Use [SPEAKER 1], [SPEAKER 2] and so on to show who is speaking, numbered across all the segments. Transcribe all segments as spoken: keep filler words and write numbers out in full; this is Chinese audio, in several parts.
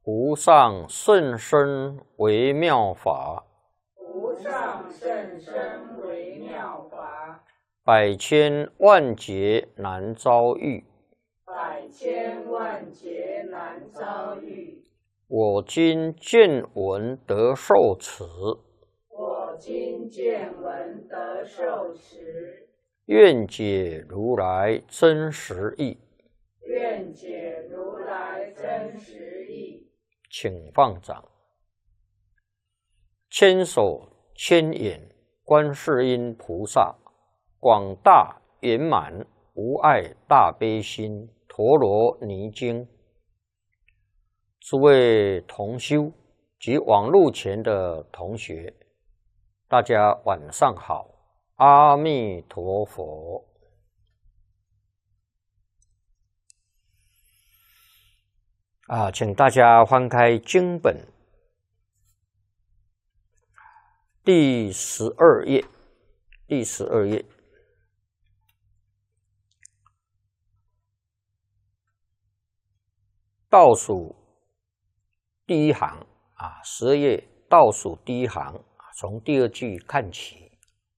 [SPEAKER 1] 无上甚深微妙法，
[SPEAKER 2] 无上甚深微妙法，
[SPEAKER 1] 百千万劫难遭遇。
[SPEAKER 2] 百千万劫难遭遇。
[SPEAKER 1] 我今见闻得受持，
[SPEAKER 2] 我今见闻得受持，
[SPEAKER 1] 愿解如来真实义。
[SPEAKER 2] 愿解如来真实义。
[SPEAKER 1] 请放掌。千手千眼观世音菩萨，广大圆满无碍大悲心，陀罗尼经。诸位同修及网络前的同学，大家晚上好，阿弥陀佛。啊，请大家翻开经本第十二页，第十二页。倒数第一行啊，十二页倒数第一行，从第二句看起。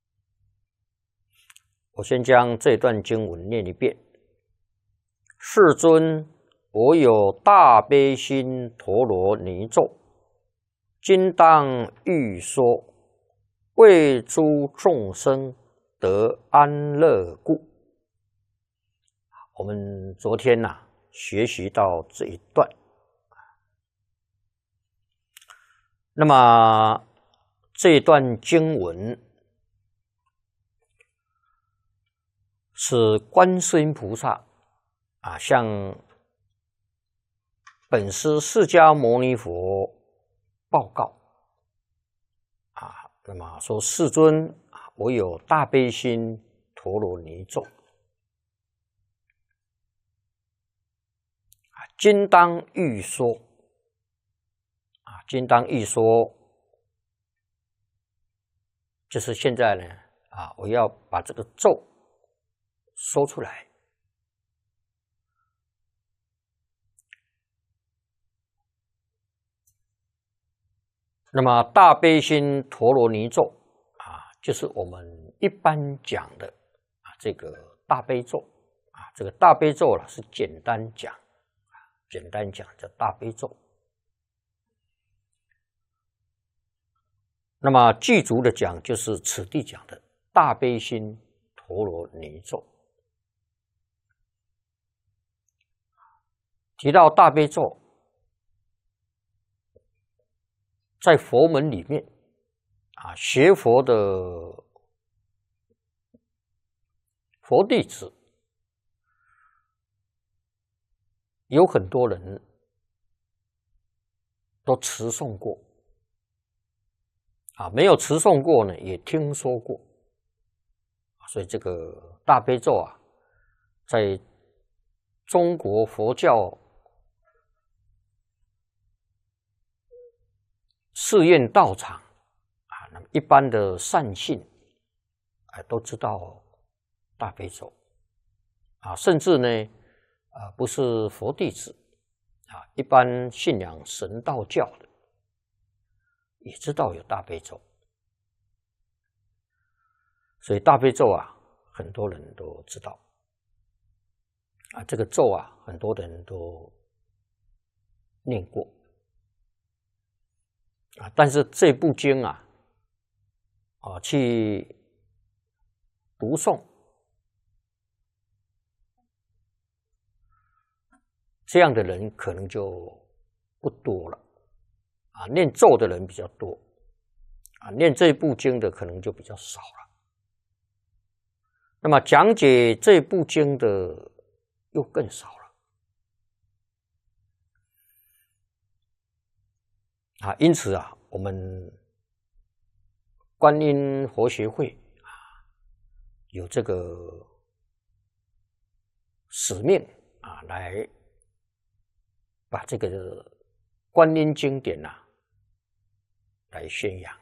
[SPEAKER 1] 我先将这段经文念一遍。世尊，我有大悲心陀罗尼咒，今当欲说，为诸众生得安乐故。我们昨天呐、啊、学习到这一段，那么这一段经文是观世音菩萨啊向本师释迦牟尼佛报告啊，那么说世尊，我有大悲心陀罗尼咒，今当欲说啊，今当欲说，就是现在呢啊，我要把这个咒说出来。那么大悲心陀罗尼咒啊，就是我们一般讲的啊这个大悲咒啊，这个大悲咒了是简单讲，简单讲叫大悲咒。那么具足的讲就是此地讲的大悲心陀罗尼咒。提到大悲咒，在佛门里面啊，学佛的佛弟子有很多人都持诵过啊，没有持诵过呢，也听说过。所以这个大悲咒啊，在中国佛教寺院道场啊，那么一般的善信啊都知道大悲咒啊，甚至呢啊不是佛弟子啊，一般信仰神道教的也知道有大悲咒。所以大悲咒啊，很多人都知道啊，这个咒啊，很多人都念过啊，但是这部经啊，啊去读诵，这样的人可能就不多了啊，念咒的人比较多啊，念这部经的可能就比较少了。那么讲解这部经的又更少了啊，因此啊，我们观音佛学会啊有这个使命啊，来把这个观音经典啊来宣扬。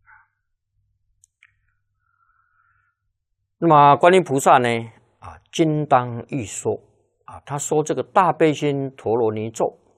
[SPEAKER 1] 那么观音菩萨呢啊，今当欲说啊，他说这个大悲心陀罗尼咒